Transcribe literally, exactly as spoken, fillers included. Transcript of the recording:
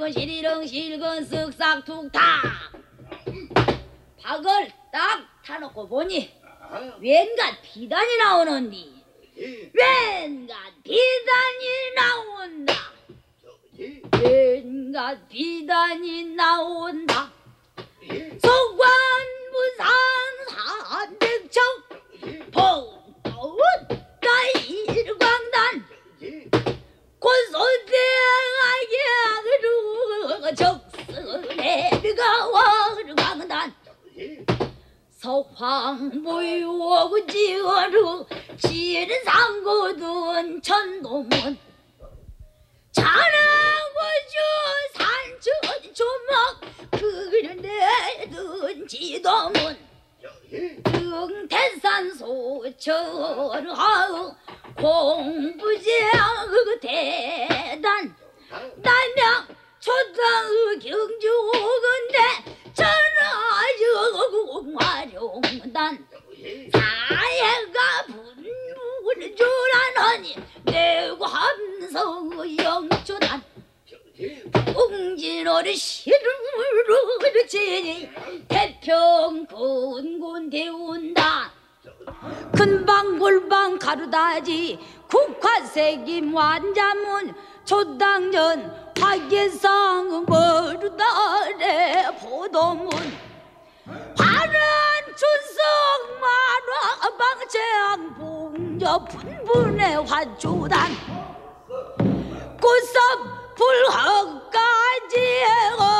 실건 시리렁 실건 쓱싹 툭탁 박을 딱 타놓고 보니 웬갓 비단이 나오는디. 웬갓 비단이 나온다. 웬갓 비단이 나온다. 속관무상 삼백척 봉다운 나일광단 고소대하게 적스레비가 왕광단 서황무욕 지어루 지르상고든 천도문 자랑고주 산천초막 그려내든 지도문 등태산 소철하우 공부장 대단 남양 초당 경주건대 전하여공 화룡단 사회가 분부를 주라느니 내고 함성 영초단 공진어를 시루를 지니 태평 군군 대운다. 큰방골방 가루다지 국화색임 완자문 초당년 화계상 머루다래 보도문 화란 춘성 만화방채양 봉저 분분의 화주단 꽃삽 불허까지